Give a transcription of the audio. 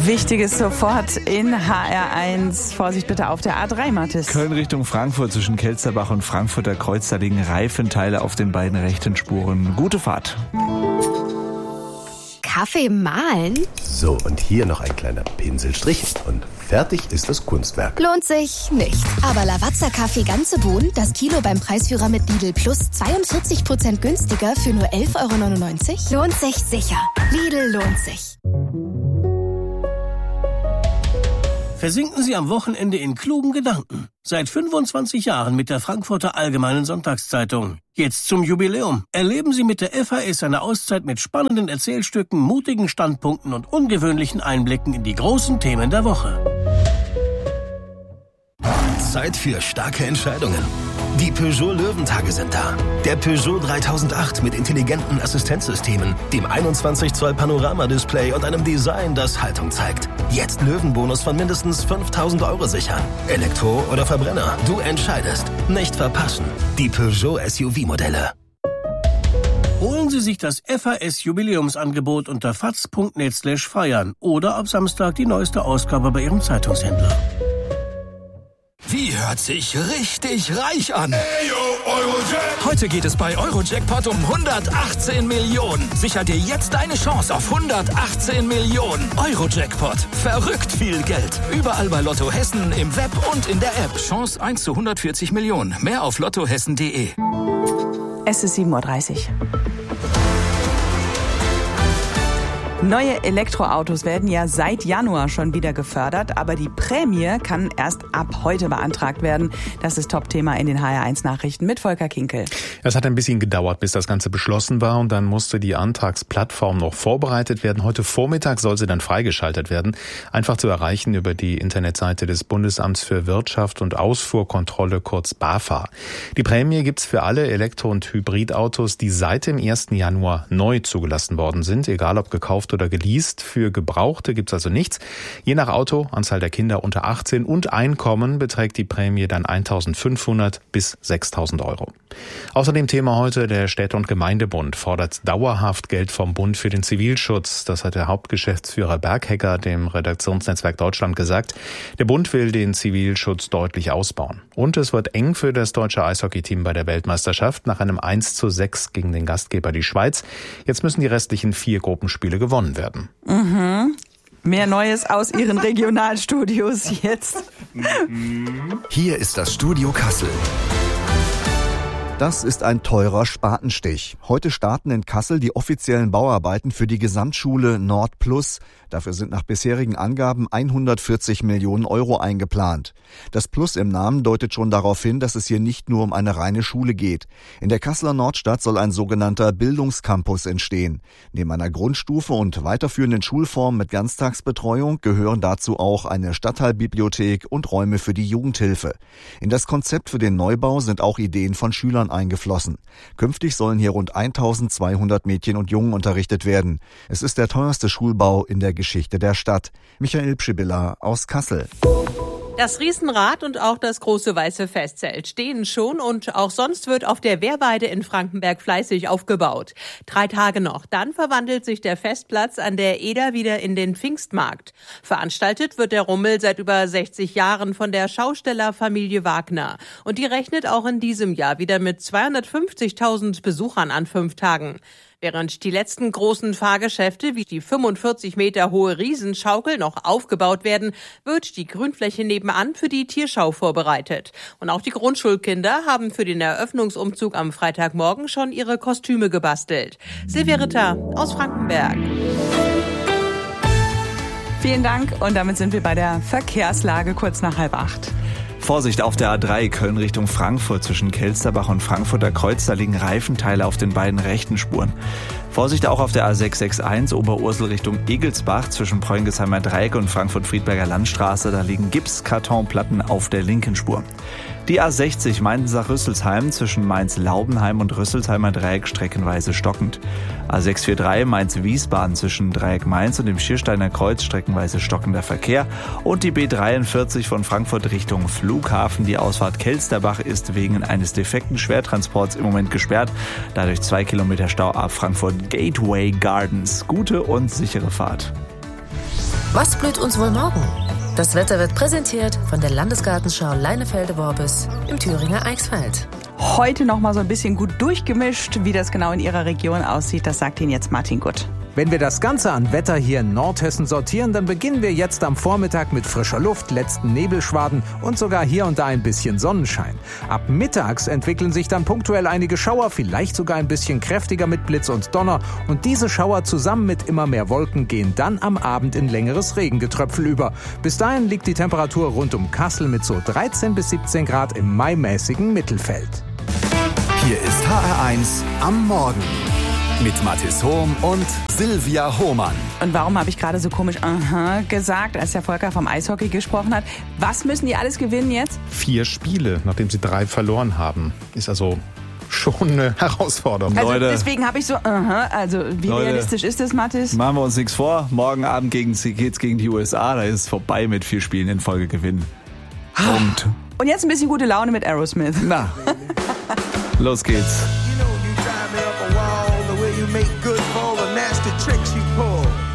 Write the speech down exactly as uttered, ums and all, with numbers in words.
Wichtiges sofort in H R eins. Vorsicht bitte auf der A drei, Mathis. Köln Richtung Frankfurt zwischen Kelsterbach und Frankfurter Kreuz. Da liegen Reifenteile auf den beiden rechten Spuren. Gute Fahrt. Kaffee mahlen? So, und hier noch ein kleiner Pinselstrich und fertig ist das Kunstwerk. Lohnt sich nicht. Aber Lavazza Kaffee ganze Bohnen, das Kilo beim Preisführer mit Lidl Plus zweiundvierzig Prozent günstiger für nur elf Euro neunundneunzig. Lohnt sich sicher. Lidl lohnt sich. Versinken Sie am Wochenende in klugen Gedanken. Seit fünfundzwanzig Jahren mit der Frankfurter Allgemeinen Sonntagszeitung. Jetzt zum Jubiläum. Erleben Sie mit der F A S eine Auszeit mit spannenden Erzählstücken, mutigen Standpunkten und ungewöhnlichen Einblicken in die großen Themen der Woche. Zeit für starke Entscheidungen. Die Peugeot Löwentage sind da. Der Peugeot dreitausendacht mit intelligenten Assistenzsystemen, dem einundzwanzig Zoll Panoramadisplay und einem Design, das Haltung zeigt. Jetzt Löwenbonus von mindestens fünftausend Euro sichern. Elektro oder Verbrenner, du entscheidest. Nicht verpassen. Die Peugeot S U V-Modelle. Holen Sie sich das F A S-Jubiläumsangebot unter faz punkt net slash feiern oder ab Samstag die neueste Ausgabe bei Ihrem Zeitungshändler. Wie hört sich richtig reich an? Hey, yo, Eurojackpot. Heute geht es bei Eurojackpot um hundertachtzehn Millionen. Sicher dir jetzt deine Chance auf hundertachtzehn Millionen. Eurojackpot. Verrückt viel Geld. Überall bei Lotto Hessen, im Web und in der App. Chance eins zu hundertvierzig Millionen. Mehr auf lottohessen punkt de. Es ist sieben Uhr dreißig. Neue Elektroautos werden ja seit Januar schon wieder gefördert, aber die Prämie kann erst ab heute beantragt werden. Das ist Top-Thema in den H R eins Nachrichten mit Volker Kinkel. Es hat ein bisschen gedauert, bis das Ganze beschlossen war und dann musste die Antragsplattform noch vorbereitet werden. Heute Vormittag soll sie dann freigeschaltet werden. Einfach zu erreichen über die Internetseite des Bundesamts für Wirtschaft und Ausfuhrkontrolle, kurz BAFA. Die Prämie gibt's für alle Elektro- und Hybridautos, die seit dem ersten Januar neu zugelassen worden sind, egal ob gekauft oder geleast. Für Gebrauchte gibt's also nichts. Je nach Auto, Anzahl der Kinder unter achtzehn und Einkommen beträgt die Prämie dann eintausendfünfhundert bis sechstausend Euro. Außerdem Thema heute, der Städte- und Gemeindebund fordert dauerhaft Geld vom Bund für den Zivilschutz. Das hat der Hauptgeschäftsführer Berghecker dem Redaktionsnetzwerk Deutschland gesagt. Der Bund will den Zivilschutz deutlich ausbauen. Und es wird eng für das deutsche Eishockeyteam bei der Weltmeisterschaft nach einem eins zu sechs gegen den Gastgeber, die Schweiz. Jetzt müssen die restlichen vier Gruppenspiele gewonnen werden. Mhm. Mehr Neues aus Ihren Regionalstudios jetzt. Hier ist das Studio Kassel. Das ist ein teurer Spatenstich. Heute starten in Kassel die offiziellen Bauarbeiten für die Gesamtschule Nord Plus. Dafür sind nach bisherigen Angaben hundertvierzig Millionen Euro eingeplant. Das Plus im Namen deutet schon darauf hin, dass es hier nicht nur um eine reine Schule geht. In der Kasseler Nordstadt soll ein sogenannter Bildungscampus entstehen. Neben einer Grundstufe und weiterführenden Schulformen mit Ganztagsbetreuung gehören dazu auch eine Stadtteilbibliothek und Räume für die Jugendhilfe. In das Konzept für den Neubau sind auch Ideen von Schülern eingeflossen. Künftig sollen hier rund eintausendzweihundert Mädchen und Jungen unterrichtet werden. Es ist der teuerste Schulbau in der Geschichte der Stadt. Michael Pschibilla aus Kassel. Das Riesenrad und auch das große weiße Festzelt stehen schon und auch sonst wird auf der Wehrweide in Frankenberg fleißig aufgebaut. Drei Tage noch, dann verwandelt sich der Festplatz an der Eder wieder in den Pfingstmarkt. Veranstaltet wird der Rummel seit über sechzig Jahren von der Schaustellerfamilie Wagner. Und die rechnet auch in diesem Jahr wieder mit zweihundertfünfzigtausend Besuchern an fünf Tagen. Während die letzten großen Fahrgeschäfte wie die fünfundvierzig Meter hohe Riesenschaukel noch aufgebaut werden, wird die Grünfläche nebenan für die Tierschau vorbereitet. Und auch die Grundschulkinder haben für den Eröffnungsumzug am Freitagmorgen schon ihre Kostüme gebastelt. Silvia Ritter aus Frankenberg. Vielen Dank und damit sind wir bei der Verkehrslage kurz nach halb acht. Vorsicht auf der A drei Köln Richtung Frankfurt zwischen Kelsterbach und Frankfurter Kreuz. Da liegen Reifenteile auf den beiden rechten Spuren. Vorsicht auch auf der A sechs sechs eins Oberursel Richtung Egelsbach zwischen Preungesheimer Dreieck und Frankfurt-Friedberger Landstraße. Da liegen Gipskartonplatten auf der linken Spur. Die A sechzig Mainz-Rüsselsheim zwischen Mainz-Laubenheim und Rüsselsheimer Dreieck streckenweise stockend. A sechs vier drei Mainz-Wiesbaden zwischen Dreieck Mainz und dem Schiersteiner Kreuz streckenweise stockender Verkehr. Und die B dreiundvierzig von Frankfurt Richtung Flughafen. Die Ausfahrt Kelsterbach ist wegen eines defekten Schwertransports im Moment gesperrt. Dadurch zwei Kilometer Stau ab Frankfurt Gateway Gardens. Gute und sichere Fahrt. Was blüht uns wohl morgen? Das Wetter wird präsentiert von der Landesgartenschau Leinefelde-Worbis im Thüringer Eichsfeld. Heute noch mal so ein bisschen gut durchgemischt. Wie das genau in Ihrer Region aussieht, das sagt Ihnen jetzt Martin Gutt. Wenn wir das Ganze an Wetter hier in Nordhessen sortieren, dann beginnen wir jetzt am Vormittag mit frischer Luft, letzten Nebelschwaden und sogar hier und da ein bisschen Sonnenschein. Ab mittags entwickeln sich dann punktuell einige Schauer, vielleicht sogar ein bisschen kräftiger mit Blitz und Donner. Und diese Schauer zusammen mit immer mehr Wolken gehen dann am Abend in längeres Regengetröpfel über. Bis dahin liegt die Temperatur rund um Kassel mit so dreizehn bis siebzehn Grad im maimäßigen Mittelfeld. Hier ist H R eins am Morgen. Mit Mathis Hohm und Silvia Hohmann. Und warum habe ich gerade so komisch aha gesagt, als der Volker vom Eishockey gesprochen hat? Was müssen die alles gewinnen jetzt? Vier Spiele, nachdem sie drei verloren haben. Ist also schon eine Herausforderung. Also Leute, deswegen habe ich so aha, also wie Leute, realistisch ist das, Mathis? Machen wir uns nichts vor. Morgen Abend gegen, geht's gegen die U S A. Da ist es vorbei mit vier Spielen in Folge gewinnen. Punkt. Und jetzt ein bisschen gute Laune mit Aerosmith. Na, los geht's.